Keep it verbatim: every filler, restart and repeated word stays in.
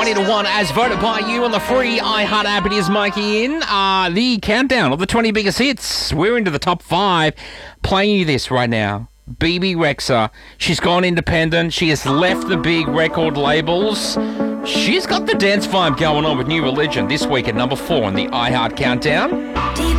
twenty to one as voted by you on the free iHeart app. It is Mikey in. Uh, the countdown of the twenty biggest hits. We're into the top five. Playing you this right now. B B Rexa. She's gone independent. She has left the big record labels. She's got the dance vibe going on with New Religion this week at number four on the iHeart Countdown.